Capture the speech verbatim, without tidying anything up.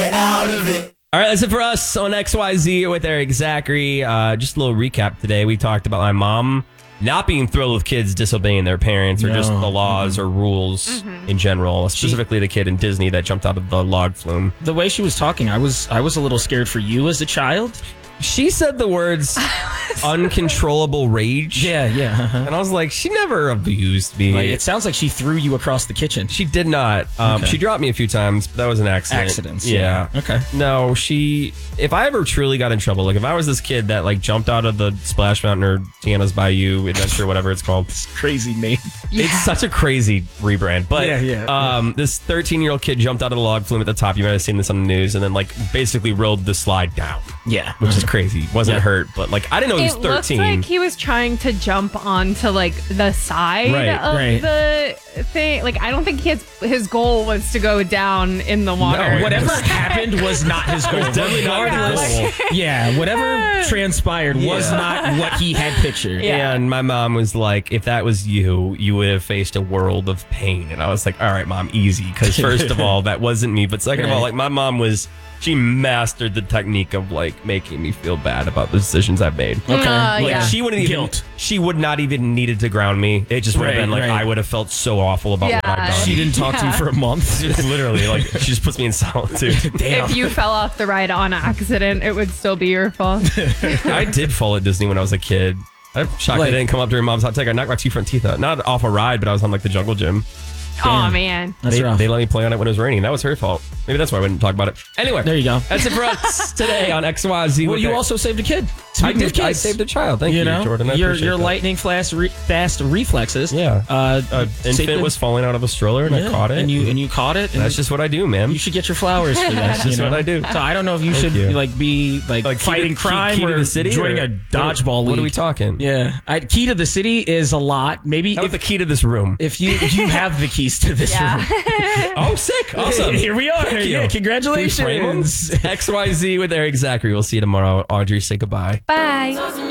get out of it. All right, that's it for us on X Y Z with Eric Zachary. Uh, just a little recap today. We talked about my mom not being thrilled with kids disobeying their parents or No. just the laws mm-hmm. or rules mm-hmm. in general, specifically she, the kid in Disney that jumped out of the log flume. The way she was talking, I was I was a little scared for you as a child. She said the words uncontrollable rage. Yeah, yeah. Uh-huh. And I was like, she never abused me. Like, it sounds like she threw you across the kitchen. She did not. Um, okay. She dropped me a few times, but that was an accident. Accidents. Yeah. yeah. Okay. No, she, if I ever truly got in trouble, like if I was this kid that like jumped out of the Splash Mountain or Tiana's Bayou Adventure, whatever it's called. It's crazy name. Yeah. It's such a crazy rebrand. But yeah, yeah, um, yeah. this thirteen-year-old kid jumped out of the log flume at the top. You might have seen this on the news. And then like basically rode the slide down. Yeah. Which is crazy. Wasn't yeah. hurt, but like I didn't know he was it thirteen. It looked like he was trying to jump onto like the side Right, of right. the thing. Like I don't think his his goal was to go down in the water. No, Whatever happened was not his goal. definitely not his Regardless- goal. Yeah, whatever transpired was Yeah. not what he had pictured. Yeah. And my mom was like, if that was you, you would have faced a world of pain. And I was like, all right, mom, easy. Because first of all, that wasn't me. But second of all, like my mom was, she mastered the technique of like making me feel bad about the decisions I've made. Okay. Uh, Like yeah. she wouldn't even, Guilt. she would not even needed to ground me. It just would have Right, been like, right. I would have felt so awful about what Yeah. I've done. She didn't talk to you Yeah. for a month. Literally, like she just puts me in solitude. Damn. If you fell off the ride on accident, it would still be your fault. I did fall at Disney when I was a kid. I'm shocked Like- I didn't come up during mom's hot take. I knocked my two front teeth out. Not off a ride, but I was on like the jungle gym. Oh man. That's They, rough. they let me play on it when it was raining. That was her fault. Maybe that's why I wouldn't talk about it. Anyway, There you go. that's it for us today on X Y Z. Well, with you the- also saved a kid. I Speaking of did. I kids, saved a child. Thank you, you know, Jordan. I your appreciate your that. lightning fast re- fast reflexes. Yeah. Uh, Uh, saved infant the- was falling out of a stroller and yeah, I caught it. and you and you caught it. And that's just what I do, man. you should get your flowers for that. That's just you know? what I do. So I don't know if you Thank should you. like be like, Like key fighting to- crime key, key or to the city, joining or- a dodgeball league. What are we talking? Yeah, I, key to the city is a lot. Maybe How about if, the key to this room? if you if you have the keys to this Yeah. room. Oh, sick! Awesome. Here we are. Thank you. Yeah, Can we frame 'em? congratulations. X Y Z with Eric Zachary. We'll see you tomorrow. Audrey, say goodbye. Bye.